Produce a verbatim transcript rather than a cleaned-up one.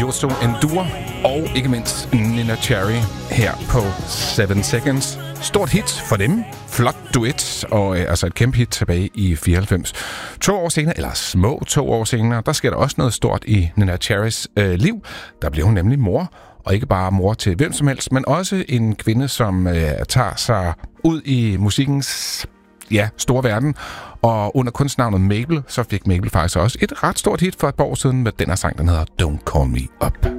Yoso Endure og ikke mindst Nina Cherry her på Seven Seconds. Stort hit for dem. Flot duet, og øh, altså et kæmpe hit tilbage i fireoghalvfems. To år senere, eller små to år senere, der sker der også noget stort i Nina Cherrys øh, liv. Der bliver hun nemlig mor, og ikke bare mor til hvem som helst, men også en kvinde, som øh, tager sig ud i musikkens ja, store verden. Og under kunstnavnet Mabel, så fik Mabel faktisk også et ret stort hit for et par år siden med den her sang, den hedder Don't Call Me Up.